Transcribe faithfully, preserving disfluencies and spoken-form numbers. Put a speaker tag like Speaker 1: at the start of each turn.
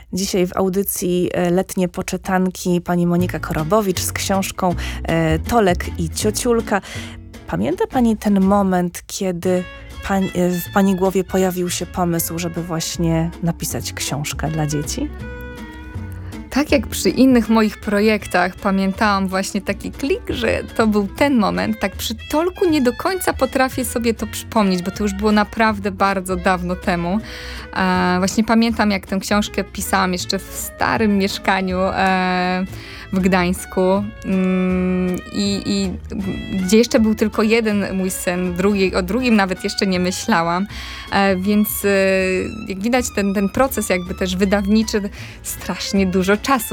Speaker 1: Dzisiaj w audycji Letnie Poczytanki pani Monika Korobowicz z książką Tolek i Ciociulka. Pamięta pani ten moment, kiedy pani, w pani głowie pojawił się pomysł, żeby właśnie napisać książkę dla dzieci?
Speaker 2: Tak jak przy innych moich projektach pamiętałam właśnie taki klik, że to był ten moment, tak przy Tolku nie do końca potrafię sobie to przypomnieć, bo to już było naprawdę bardzo dawno temu. E, właśnie pamiętam, jak tę książkę pisałam jeszcze w starym mieszkaniu e, w Gdańsku mm, i, i gdzie jeszcze był tylko jeden mój syn, drugi, o drugim nawet jeszcze nie myślałam, e, więc e, jak widać ten, ten proces jakby też wydawniczy strasznie dużo czasu